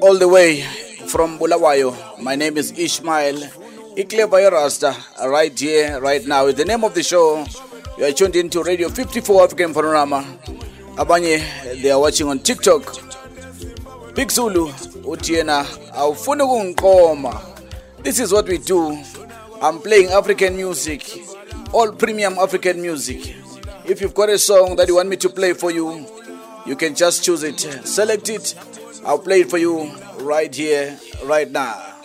all the way from Bulawayo. My name is Ishmael Ikleva Rasta, right here, right now. It's the name of the show. You are tuned into Radio 54 African Panorama. Abanye, they are watching on TikTok. Big Zulu, Utiena, Aufunugun Koma. This is what we do. I'm playing African music, all premium African music. If you've got a song that you want me to play for you, you can just choose it, select it. I'll play it for you right here, right now.